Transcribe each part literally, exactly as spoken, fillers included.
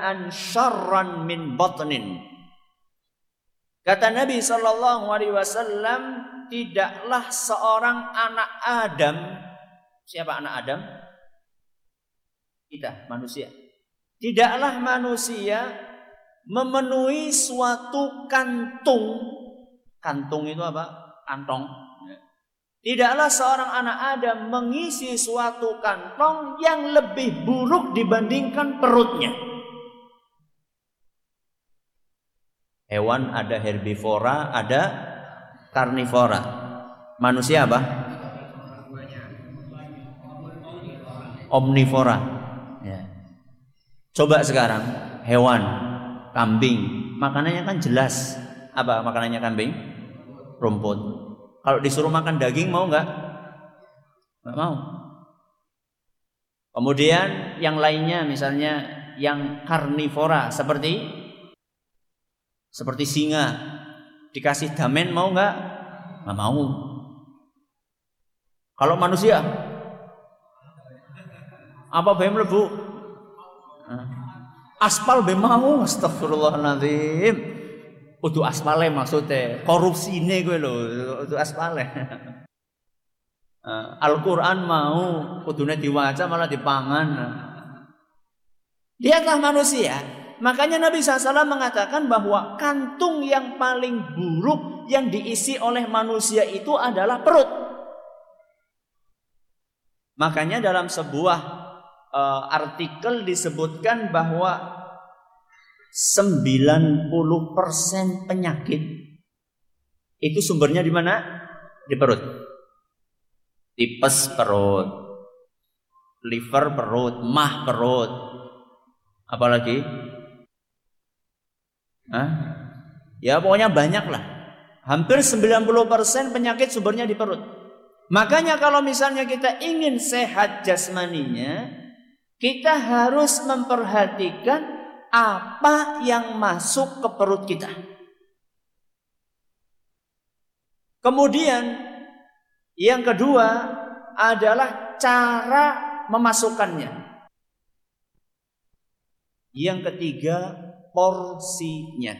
am'an syarran min batnin. Kata Nabi sallallahu alaihi wasallam, tidaklah seorang anak Adam, siapa anak Adam? Kita, manusia. Tidaklah manusia memenuhi suatu kantung. Kantung itu apa? Kantong. Tidaklah seorang anak Adam mengisi suatu kantong yang lebih buruk dibandingkan perutnya. Hewan ada herbivora, ada karnivora. Manusia apa? Omnivora. Ya. Coba sekarang hewan, kambing, makanannya kan jelas. Apa makanannya kambing? Rumput. Kalau disuruh makan daging mau nggak? Nggak mau. Kemudian yang lainnya misalnya yang karnivora seperti seperti singa, dikasih damen mau nggak? Nggak mau. Kalau manusia apa bae mlebu? Aspal bae mau, astagfirullahaladzim. Kudu aspale maksudnya, korupsine gue lho, kudu aspale. Al-Quran mau kudune diwaca malah dipangan. Lihatlah manusia. Makanya Nabi shallallahu alaihi wasallam mengatakan bahwa kantung yang paling buruk yang diisi oleh manusia itu adalah perut. Makanya dalam sebuah uh, artikel disebutkan bahwa sembilan puluh persen penyakit itu sumbernya di mana? Di perut. Tipes perut, liver perut, mah perut. Apalagi? Hah? Ya pokoknya banyak lah. Hampir sembilan puluh persen penyakit sumbernya di perut. Makanya kalau misalnya kita ingin sehat jasmaninya, kita harus memperhatikan apa yang masuk ke perut kita. Kemudian yang kedua adalah cara memasukkannya. Yang ketiga porsinya.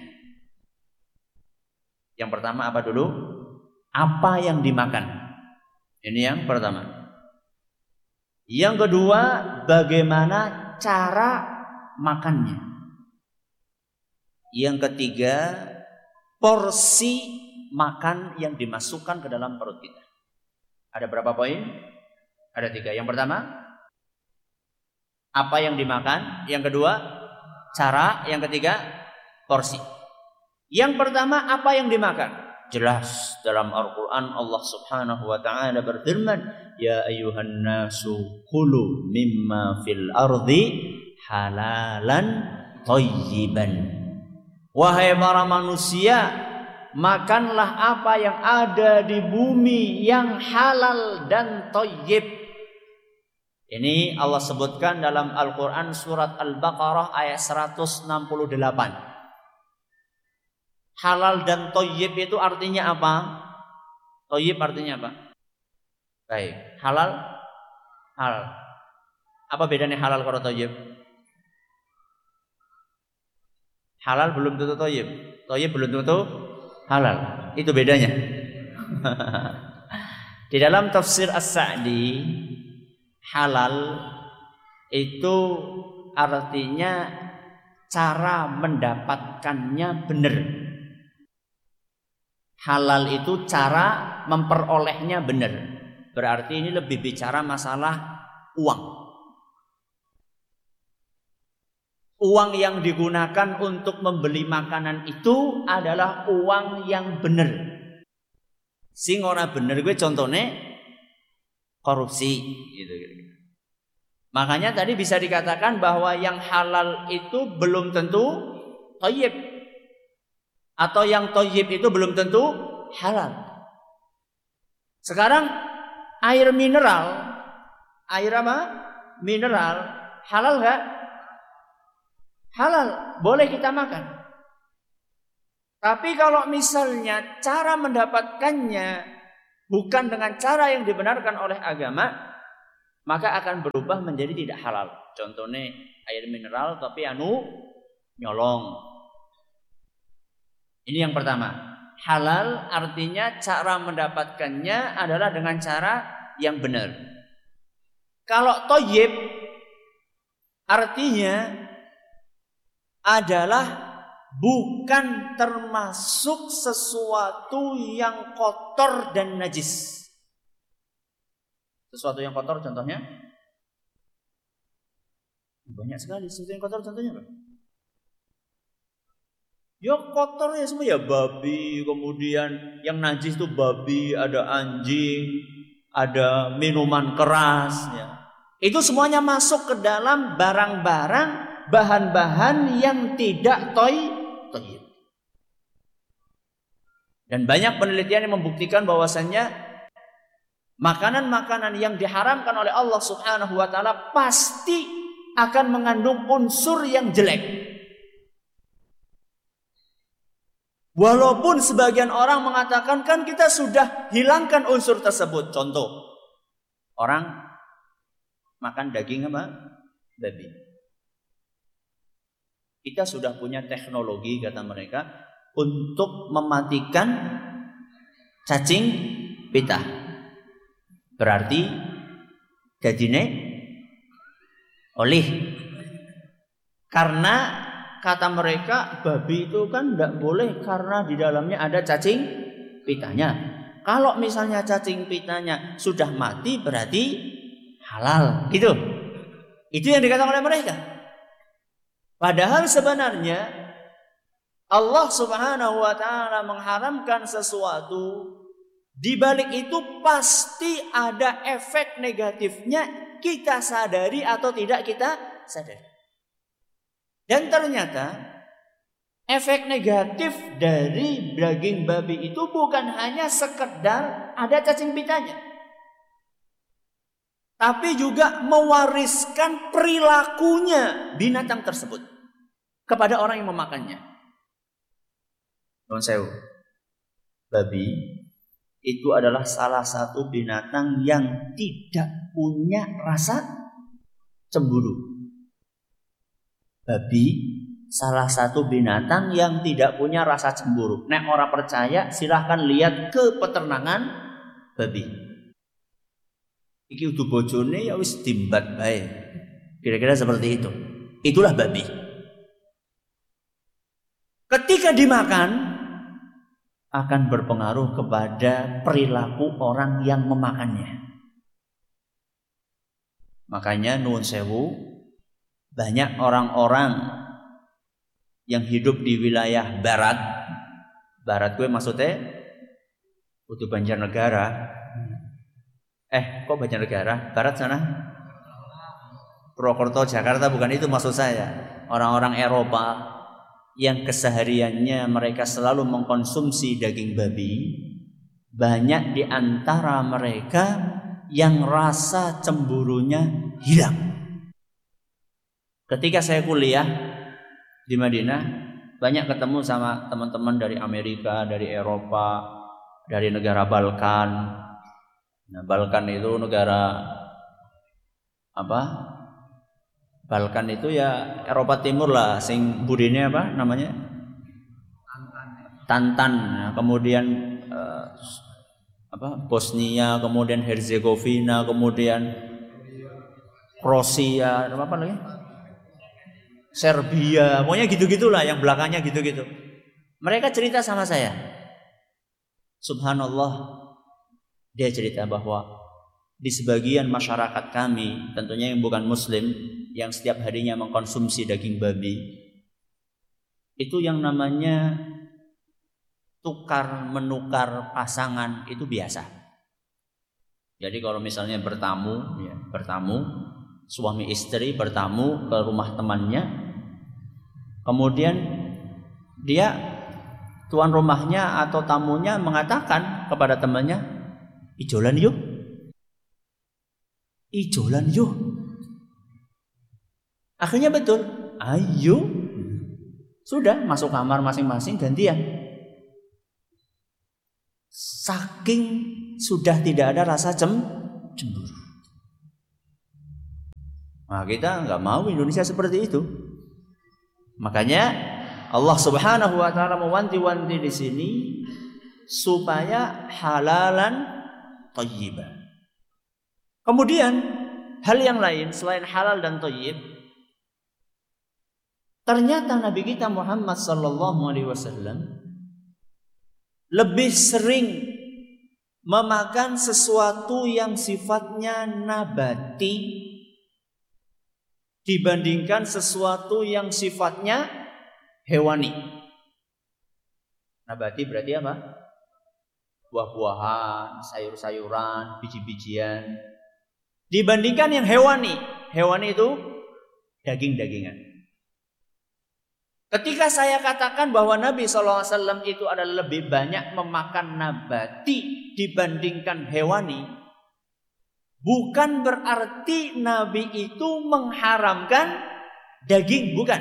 Yang pertama apa dulu? Apa yang dimakan. Ini yang pertama. Yang kedua bagaimana cara makannya. Yang ketiga, porsi makan yang dimasukkan ke dalam perut kita. Ada berapa poin? Ada tiga. Yang pertama, apa yang dimakan. Yang kedua, cara. Yang ketiga, porsi. Yang pertama, apa yang dimakan. Jelas dalam Al-Quran Allah subhanahu wa ta'ala berfirman, Ya ayuhan nasu kulu mimma fil ardi halalan thayyiban. Wahai para manusia, makanlah apa yang ada di bumi yang halal dan thayyib. Ini Allah sebutkan dalam Al-Quran surat Al-Baqarah ayat seratus enam puluh delapan. Halal dan thayyib itu artinya apa? Thayyib artinya apa? Baik, halal, halal. Apa bedanya halal kalau thayyib? Halal belum tentu thayyib, thayyib belum tentu halal. Itu bedanya. Di dalam tafsir As-Sa'di, halal itu artinya cara mendapatkannya benar. Halal itu cara memperolehnya benar. Berarti ini lebih bicara masalah uang. Uang yang digunakan untuk membeli makanan itu adalah uang yang benar. Sing ora bener gue contohnya korupsi gitu, gitu. Makanya tadi bisa dikatakan bahwa yang halal itu belum tentu thayyib, atau yang thayyib itu belum tentu halal. Sekarang air mineral, air apa? Mineral halal enggak? Halal, boleh kita makan. Tapi kalau misalnya cara mendapatkannya bukan dengan cara yang dibenarkan oleh agama, maka akan berubah menjadi tidak halal. Contohnya air mineral tapi anu nyolong. Ini yang pertama. Halal artinya cara mendapatkannya adalah dengan cara yang benar. Kalau thayyib artinya adalah bukan termasuk sesuatu yang kotor dan najis. Sesuatu yang kotor contohnya banyak sekali. Sesuatu yang kotor contohnya apa? Ya kotor ya semua ya, babi, kemudian yang najis itu babi, ada anjing, ada minuman keras ya. Itu semuanya masuk ke dalam barang-barang, bahan-bahan yang tidak thayyib. Dan banyak penelitian yang membuktikan bahwasannya makanan-makanan yang diharamkan oleh Allah Subhanahu wa taala pasti akan mengandung unsur yang jelek. Walaupun sebagian orang mengatakan kan kita sudah hilangkan unsur tersebut. Contoh, orang makan daging apa? Babi. Kita sudah punya teknologi kata mereka untuk mematikan cacing pita. Berarti dadine olih. Karena kata mereka babi itu kan tidak boleh karena di dalamnya ada cacing pitanya. Kalau misalnya cacing pitanya sudah mati berarti halal. Gitu. Itu yang dikatakan oleh mereka. Padahal sebenarnya Allah Subhanahu wa taala mengharamkan sesuatu, di balik itu pasti ada efek negatifnya, kita sadari atau tidak kita sadari. Dan ternyata efek negatif dari daging babi itu bukan hanya sekedar ada cacing pitanya, tapi juga mewariskan perilakunya binatang tersebut kepada orang yang memakannya. Nonsewu, babi itu adalah salah satu binatang yang tidak punya rasa cemburu. Babi salah satu binatang yang tidak punya rasa cemburu. Nek orang percaya silahkan lihat ke peternakan babi. Iki udah bojone ya wis dimbat bae. Kira-kira seperti itu. Itulah babi. Ketika dimakan akan berpengaruh kepada perilaku orang yang memakannya. Makanya nuwun sewu, banyak orang-orang yang hidup di wilayah barat. Barat gue maksudnya Utuh Banjarnegara. Eh, kok Banjarnegara? Barat sana? Purwokerto, Jakarta, bukan itu maksud saya. Orang-orang Eropa yang kesehariannya mereka selalu mengkonsumsi daging babi, banyak di antara mereka yang rasa cemburunya hilang. Ketika saya kuliah di Madinah, banyak ketemu sama teman-teman dari Amerika, dari Eropa, dari negara Balkan. Nah, Balkan itu negara apa? Balkan itu ya Eropa Timur lah, sing budine apa namanya? Tantan. Nah, kemudian eh, apa? Bosnia, kemudian Herzegovina, kemudian Kroasia, apa lagi? Serbia, pokoknya gitu-gitulah yang belakangnya gitu-gitu. Mereka cerita sama saya. Subhanallah, dia cerita bahwa di sebagian masyarakat kami, tentunya yang bukan muslim, yang setiap harinya mengkonsumsi daging babi, itu yang namanya tukar menukar pasangan itu biasa. Jadi kalau misalnya bertamu, ya, bertamu, suami istri bertamu ke rumah temannya, kemudian dia tuan rumahnya atau tamunya mengatakan kepada temannya, ijolan yuk, ijolan yuk. Akhirnya betul, ayo, sudah masuk kamar masing-masing gantian. Saking sudah tidak ada rasa cem cemburu. Nah, kita nggak mau Indonesia seperti itu. Makanya Allah Subhanahu wa taala mewanti-wanti di sini supaya halalan thayyiban. Kemudian hal yang lain selain halal dan thayyib, ternyata Nabi kita Muhammad sallallahu alaihi wasallam lebih sering memakan sesuatu yang sifatnya nabati dibandingkan sesuatu yang sifatnya hewani. Nabati berarti apa? Buah-buahan, sayur-sayuran, biji-bijian. Dibandingkan yang hewani. Hewani itu daging-dagingan. Ketika saya katakan bahwa Nabi shallallahu alaihi wasallam itu adalah lebih banyak memakan nabati dibandingkan hewani, bukan berarti Nabi itu mengharamkan daging, bukan.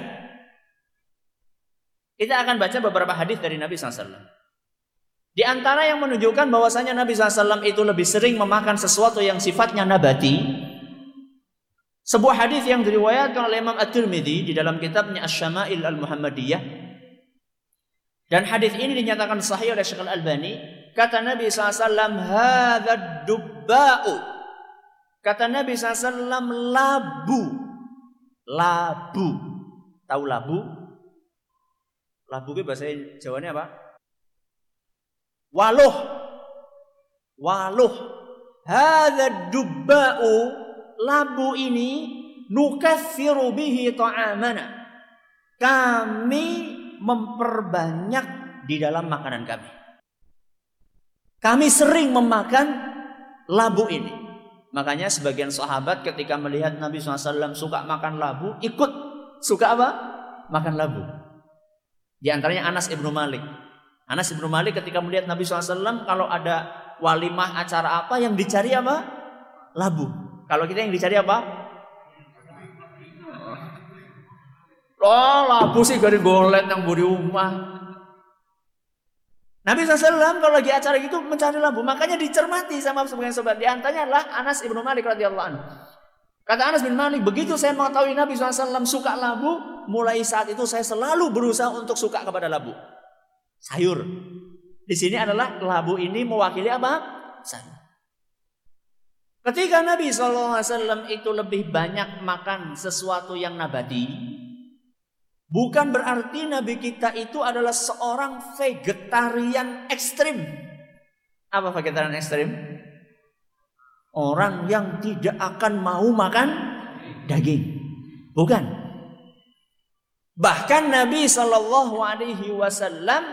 Kita akan baca beberapa hadis dari Nabi shallallahu alaihi wasallam. Di antara yang menunjukkan bahwasanya Nabi shallallahu alaihi wasallam itu lebih sering memakan sesuatu yang sifatnya nabati, sebuah hadis yang diriwayatkan oleh Imam At-Tirmidzi di dalam kitabnya Asy-Syama'il Al-Muhammadiyah, dan hadis ini dinyatakan sahih oleh Syekh Al-Albani. Kata Nabi shallallahu alaihi wasallam, "Hadzal dubba'u." Kata Nabi shallallahu alaihi wasallam, labu. Labu. Tahu labu? Labu itu bahasa Jawanya apa? Waluh. Waluh. Hadzal dubba'u. Labu ini nukatsiru bihi ta'amana. Kami memperbanyak di dalam makanan kami. Kami sering memakan labu ini. Makanya sebagian sahabat ketika melihat Nabi shallallahu alaihi wasallam suka makan labu, ikut suka apa? Makan labu. Di antaranya Anas ibnu Malik. Anas ibnu Malik ketika melihat Nabi shallallahu alaihi wasallam kalau ada walimah acara apa yang dicari apa? Labu. Kalau kita yang dicari apa? Oh, labu sih gari golet yang budi rumah. Nabi shallallahu alaihi wasallam kalau lagi acara gitu mencari labu. Makanya dicermati sama sebagian sahabat. Di antaranya adalah Anas ibnu Malik radhiyallahu anhu. Kata Anas bin Malik, begitu saya mengetahui Nabi shallallahu alaihi wasallam suka labu, mulai saat itu saya selalu berusaha untuk suka kepada labu. Sayur. Di sini adalah labu ini mewakili apa? Sayur. Ketika Nabi shallallahu alaihi wasallam itu lebih banyak makan sesuatu yang nabati, bukan berarti Nabi kita itu adalah seorang vegetarian ekstrim. Apa vegetarian ekstrim? Orang yang tidak akan mau makan daging. Bukan. Bahkan Nabi shallallahu alaihi wasallam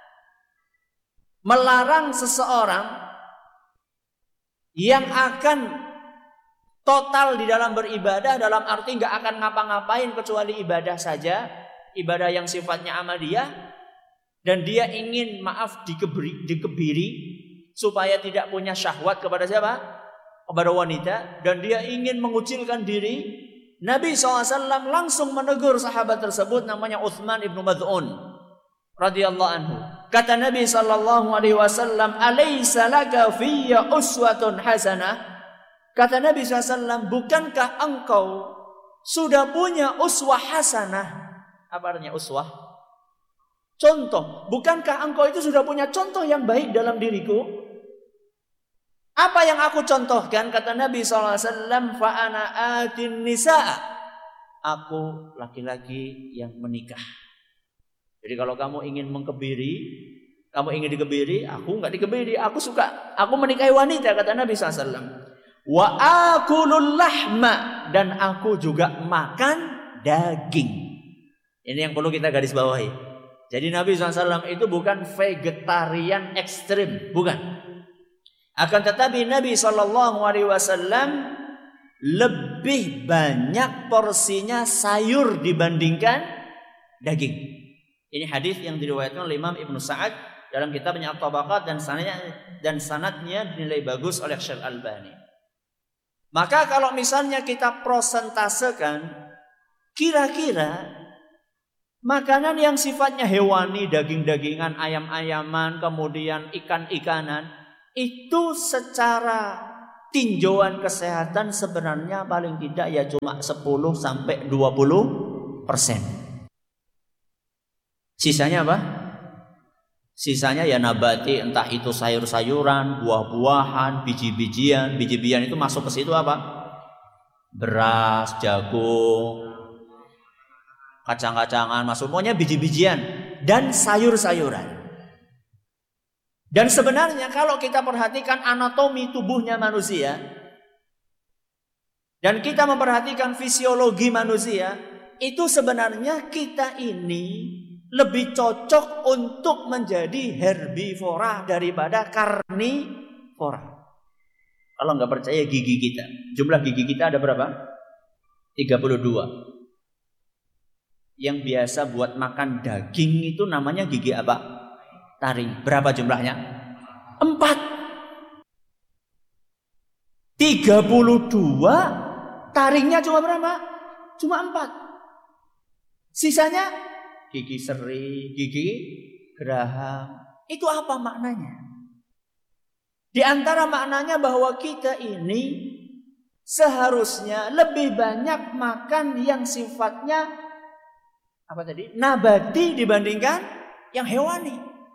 melarang seseorang yang akan total di dalam beribadah, dalam arti nggak akan ngapa-ngapain kecuali ibadah saja, ibadah yang sifatnya amaliyah, dan dia ingin maaf dikebiri, dikebiri supaya tidak punya syahwat kepada siapa? Kepada wanita, dan dia ingin mengucilkan diri. Nabi shallallahu alaihi wasallam langsung menegur sahabat tersebut, namanya Utsman ibnu Mad'un radhiyallahu anhu. Kata Nabi sallallahu alaihi wasallam, "Alaysa laka fiyya uswatun hasanah?" Kata Nabi sallallahu alaihi wasallam, "Bukankah engkau sudah punya uswah hasanah?" Apa artinya uswah? Contoh. Bukankah engkau itu sudah punya contoh yang baik dalam diriku? Apa yang aku contohkan? Kata Nabi sallallahu alaihi wasallam, "Fa ana atin nisaa." Aku laki-laki yang menikah. Jadi kalau kamu ingin mengkebiri, kamu ingin dikebiri, aku enggak dikebiri, aku suka, aku menikahi wanita, kata Nabi sallallahu alaihi wasallam. Wa akulul lahma, dan aku juga makan daging. Ini yang perlu kita garis bawahi. Jadi Nabi sallallahu alaihi wasallam itu bukan vegetarian ekstrim, bukan. Akan tetapi Nabi sallallahu alaihi wasallam lebih banyak porsinya sayur dibandingkan daging. Ini hadis yang diriwayatkan oleh Imam Ibnu Sa'ad dalam kitabnya At-Tabaqat, dan sanadnya dan sanadnya dinilai bagus oleh Syekh Al-Albani. Maka kalau misalnya kita prosentasekan, kira-kira makanan yang sifatnya hewani, daging-dagingan, ayam-ayaman, kemudian ikan-ikanan, itu secara tinjauan kesehatan sebenarnya paling tidak ya cuma sepuluh sampai dua puluh persen. Sisanya apa? Sisanya ya nabati, entah itu sayur-sayuran, buah-buahan, biji-bijian. Biji-bijian itu masuk ke situ apa? Beras, jagung, kacang-kacangan, masuk pokoknya biji-bijian dan sayur-sayuran. Dan sebenarnya kalau kita perhatikan anatomi tubuhnya manusia dan kita memperhatikan fisiologi manusia, itu sebenarnya kita ini lebih cocok untuk menjadi herbivora daripada karnivora. Kalau nggak percaya gigi kita, jumlah gigi kita ada berapa? tiga puluh dua. Yang biasa buat makan daging itu namanya gigi apa? Taring. Berapa jumlahnya? Empat. tiga puluh dua, taringnya cuma berapa? Cuma empat. Sisanya gigi seri, gigi geraham. Itu apa maknanya? Di antara maknanya bahwa kita ini seharusnya lebih banyak makan yang sifatnya apa tadi? Nabati dibandingkan yang hewani.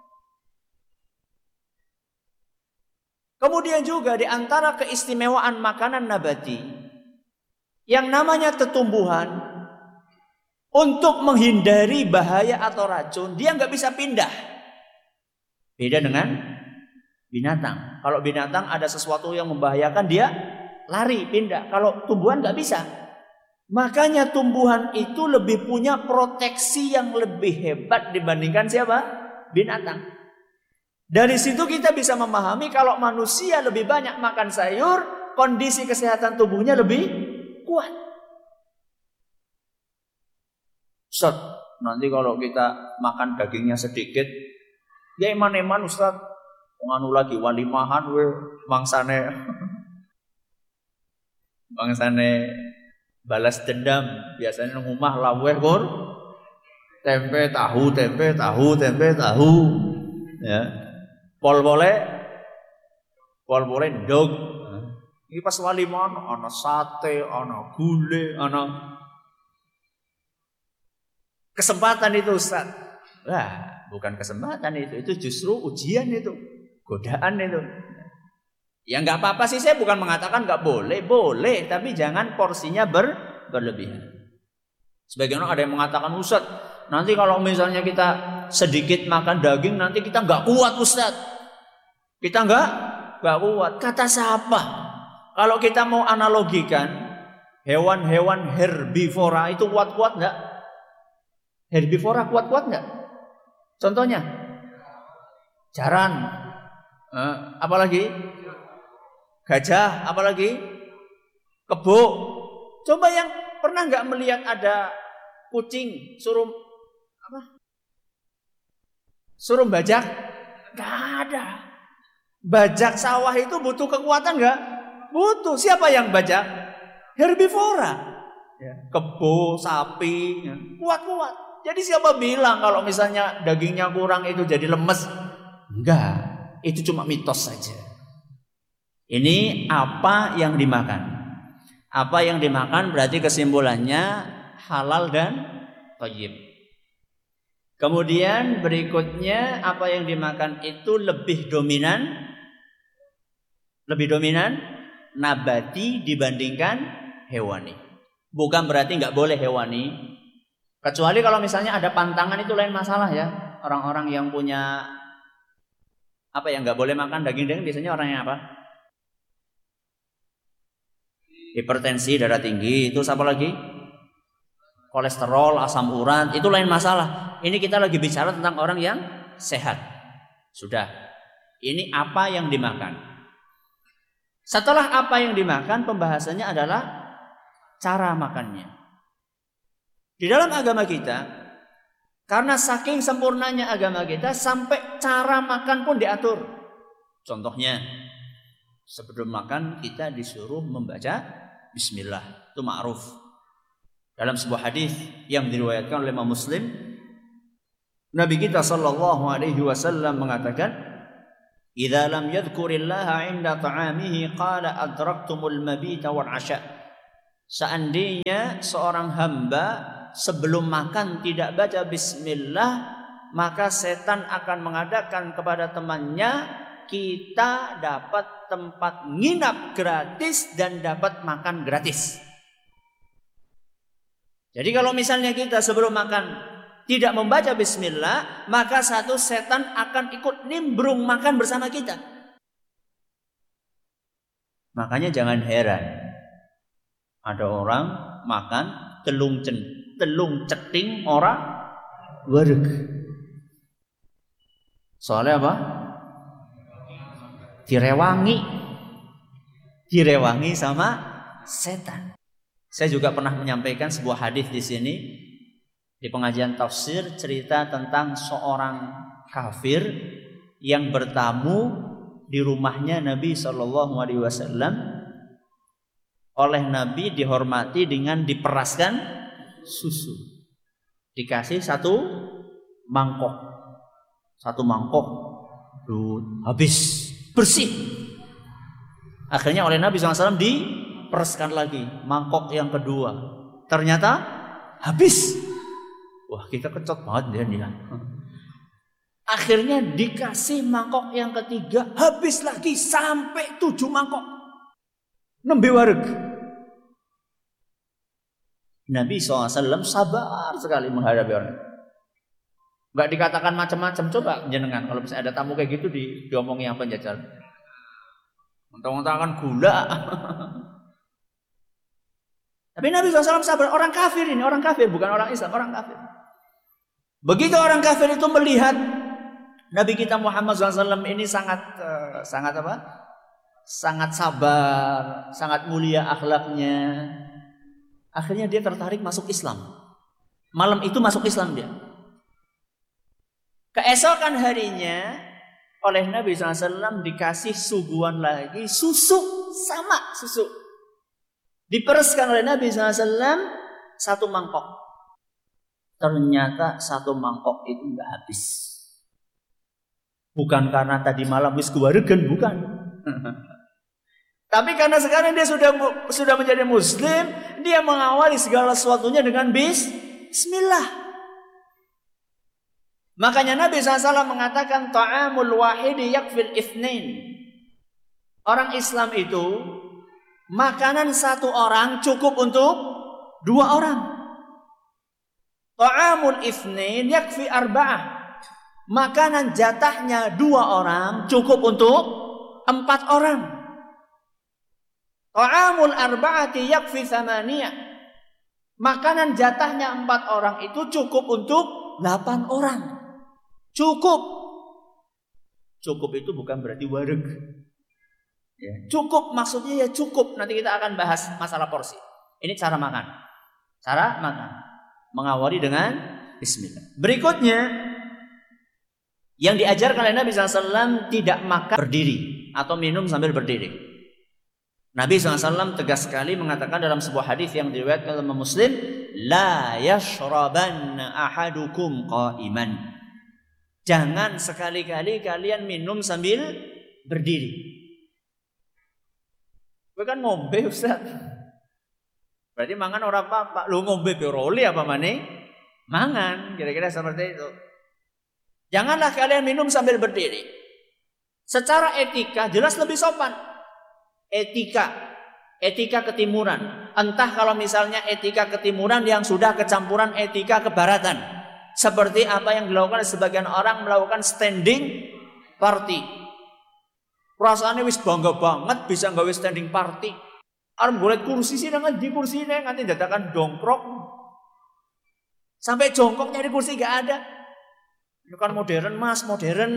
Kemudian juga di antara keistimewaan makanan nabati yang namanya tetumbuhan, untuk menghindari bahaya atau racun, dia nggak bisa pindah. Beda dengan binatang. Kalau binatang ada sesuatu yang membahayakan, dia lari, pindah. Kalau tumbuhan nggak bisa. Makanya tumbuhan itu lebih punya proteksi yang lebih hebat dibandingkan siapa? Binatang. Dari situ kita bisa memahami kalau manusia lebih banyak makan sayur, kondisi kesehatan tubuhnya lebih kuat. Ustaz, nanti kalau kita makan dagingnya sedikit, ya iman-iman Ustaz, nganu lagi walimahan we mangsane mangsane balas dendam, biasanya nang omah laweh kur tempe tahu, tempe tahu, tempe tahu. Ya. Pol-pole pol-pole ndog. Iki pas walimahan ana sate, ana gulai, ana kesempatan itu Ustaz. Wah, bukan kesempatan itu, itu justru ujian itu, godaan itu. Ya nggak apa-apa sih, saya bukan mengatakan nggak boleh, boleh, tapi jangan porsinya ber, berlebihan. Sebagian orang ada yang mengatakan Ustaz, nanti kalau misalnya kita sedikit makan daging, nanti kita nggak kuat Ustaz. Kita nggak nggak kuat. Kata siapa? Kalau kita mau analogikan hewan-hewan herbivora itu kuat-kuat nggak? Herbivora kuat-kuat nggak? Contohnya, jaran, eh, apalagi gajah, apalagi kebo. Coba yang pernah nggak melihat ada kucing suruh apa? Suruh bajak? Nggak ada. Bajak sawah itu butuh kekuatan nggak? Butuh. Siapa yang bajak? Herbivora. Ya. Kebo, sapi, ya. Kuat-kuat. Jadi siapa bilang kalau misalnya dagingnya kurang itu jadi lemes? Enggak, itu cuma mitos saja. Ini apa yang dimakan. Apa yang dimakan berarti kesimpulannya halal dan thayyib. Kemudian berikutnya apa yang dimakan itu lebih dominan, lebih dominan nabati dibandingkan hewani. Bukan berarti nggak boleh hewani. Kecuali kalau misalnya ada pantangan itu lain masalah ya. Orang-orang yang punya apa yang nggak boleh makan daging-daging biasanya orang yang apa? Hipertensi, darah tinggi, itu apa lagi? Kolesterol, asam urat, itu lain masalah. Ini kita lagi bicara tentang orang yang sehat. Sudah. Ini apa yang dimakan. Setelah apa yang dimakan, pembahasannya adalah cara makannya. Di dalam agama kita, karena saking sempurnanya agama kita, sampai cara makan pun diatur. Contohnya, sebelum makan kita disuruh membaca Bismillah. Itu ma'ruf. Dalam sebuah hadis yang diriwayatkan oleh Imam Muslim, Nabi kita sallallahu alaihi wasallam mengatakan, "Idza lam yadhkurillaha 'inda ta'amihi qala adraktumul mabita wal 'asha." Seandainya seorang hamba sebelum makan tidak baca bismillah, maka setan akan mengadakan kepada temannya, kita dapat tempat nginap gratis dan dapat makan gratis. Jadi kalau misalnya kita sebelum makan tidak membaca bismillah, maka satu setan akan ikut nimbrung makan bersama kita. Makanya jangan heran ada orang makan telung cen, telung ceting orang wareg. Soalnya apa? Direwangi. Direwangi sama setan. Saya juga pernah menyampaikan sebuah hadis di sini di pengajian tafsir, cerita tentang seorang kafir yang bertamu di rumahnya Nabi Shallallahu Alaihi Wasallam. Oleh Nabi dihormati dengan diperaskan susu. Dikasih satu mangkok, satu mangkok, duh, habis bersih. Akhirnya oleh Nabi shallallahu alaihi wasallam diperaskan lagi mangkok yang kedua. Ternyata habis. Wah, kita kecot banget dia nih. Akhirnya dikasih mangkok yang ketiga, habis lagi sampai tujuh mangkok. Nembe wareg. Nabi shallallahu alaihi wasallam sabar sekali menghadapi orang. Gak dikatakan macam-macam. Coba jenengan kalau misalnya ada tamu kayak gitu di diomongi apa jajal. Mentang-mentang kan gula. Tapi Nabi shallallahu alaihi wasallam sabar. Orang kafir ini, orang kafir, bukan orang Islam, orang kafir. Begitu orang kafir itu melihat Nabi kita Muhammad shallallahu alaihi wasallam ini sangat uh, sangat apa? Sangat sabar, sangat mulia akhlaknya. Akhirnya dia tertarik masuk Islam. Malam itu masuk Islam dia. Keesokan harinya oleh Nabi shallallahu alaihi wasallam dikasih suguhan lagi susu, sama susu. Dipereskan oleh Nabi shallallahu alaihi wasallam satu mangkok. Ternyata satu mangkok itu enggak habis. Bukan karena tadi malam wis kewaregan, bukan. Tapi karena sekarang dia sudah sudah menjadi muslim, dia mengawali segala sesuatunya dengan bis, bismillah. Makanya Nabi shallallahu alaihi wasallam mengatakan ta'amul wahidi yakfil itsnain. Orang Islam itu makanan satu orang cukup untuk dua orang. Ta'amul itsnain yakfi arba'ah. Makanan jatahnya dua orang cukup untuk empat orang. Ta'amul arba'ati yakfi thamaniyah. Makanan jatahnya empat orang itu cukup untuk delapan orang. Cukup. Cukup itu bukan berarti wareg. Ya. Cukup maksudnya ya cukup. Nanti kita akan bahas masalah porsi. Ini cara makan. Cara makan. Mengawali dengan bismillah. Berikutnya, yang diajarkan oleh Nabi shallallahu alaihi wasallam tidak makan berdiri atau minum sambil berdiri. Nabi shallallahu alaihi wasallam tegas sekali mengatakan dalam sebuah hadis yang diriwayatkan oleh Muslim, la yashrabanna ahadukum qa'iman. Jangan sekali-kali kalian minum sambil berdiri. Gue kan ngombe Ustaz. Berarti mangan orang apa? Lu ngombe beroli apa maning? Mangan, kira-kira seperti itu. Janganlah kalian minum sambil berdiri. Secara etika jelas lebih sopan. Etika, etika ketimuran. Entah kalau misalnya etika ketimuran yang sudah kecampuran etika kebaratan. Seperti apa yang dilakukan sebagian orang melakukan standing party. Perasaannya wis bangga banget bisa nggawe standing party. Arep golek kursi sih nang di kursi ini nganti dadakan dongkrok. Sampai jongkok nyari kursi gak ada. Itu kan modern Mas, modern.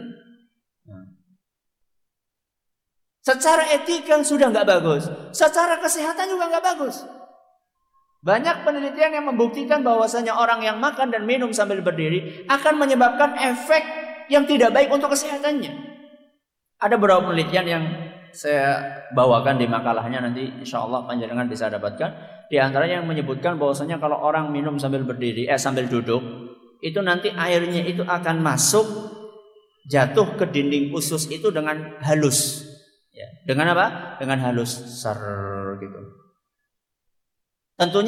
Secara etika sudah nggak bagus, secara kesehatan juga nggak bagus. Banyak penelitian yang membuktikan bahwasanya orang yang makan dan minum sambil berdiri akan menyebabkan efek yang tidak baik untuk kesehatannya. Ada beberapa penelitian yang saya bawakan di makalahnya, nanti insya Allah panjenengan bisa dapatkan. Di antaranya yang menyebutkan bahwasanya kalau orang minum sambil berdiri, eh sambil duduk, itu nanti airnya itu akan masuk, jatuh ke dinding usus itu dengan halus. Ya, dengan apa? Dengan halus, ser gitu. Tentunya